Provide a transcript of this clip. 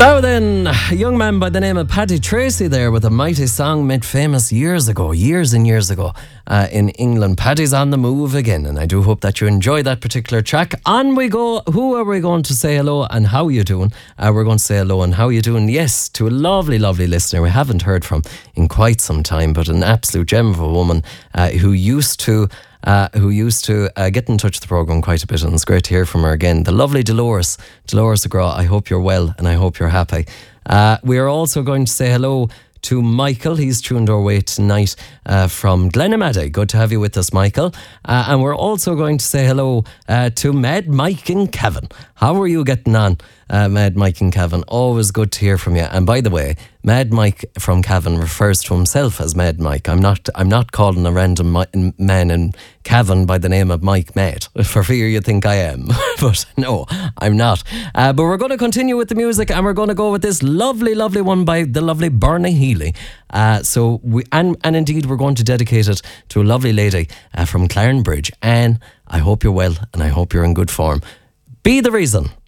Now then, a young man by the name of Paddy Tracy there with a mighty song made famous years and years ago in England. Paddy's on the move again, and I do hope that you enjoy that particular track. On we go. Who are we going to say hello and how you doing? We're going to say hello and how you doing, yes, to a lovely, lovely listener we haven't heard from in quite some time, but an absolute gem of a woman who used to get in touch with the programme quite a bit, and it's great to hear from her again. The lovely Dolores DeGraw, I hope you're well and I hope you're happy. We are also going to say hello to Michael. He's tuned our way tonight from Glenamaddy. Good to have you with us, Michael. And we're also going to say hello to Mad Mike and Kevin. How are you getting on, Mad Mike and Kevin? Always good to hear from you. And by the way, Mad Mike from Cavan refers to himself as Mad Mike. I'm not calling a random man in Cavan by the name of Mike Mad, for fear you think I am. But no, I'm not. But we're going to continue with the music, and we're going to go with this lovely, lovely one by the lovely Bernie Healy. And indeed, we're going to dedicate it to a lovely lady from Clarenbridge. Anne, I hope you're well, and I hope you're in good form. Be the reason.